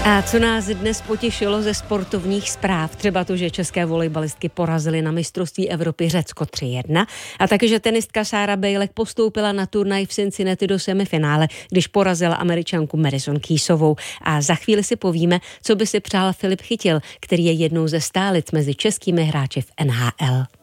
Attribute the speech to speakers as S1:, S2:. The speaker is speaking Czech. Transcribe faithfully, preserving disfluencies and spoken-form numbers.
S1: A co nás dnes potěšilo ze sportovních zpráv? Třeba to, že české volejbalistky porazily na mistrovství Evropy Řecko tři jedna a taky, že tenistka Sarah Bejlek postoupila na turnaj v Cincinnati do semifinále, když porazila Američanku Madison Keysovou. A za chvíli si povíme, co by si přál Filip Chytil, který je jednou ze stálic mezi českými hráči v N H L.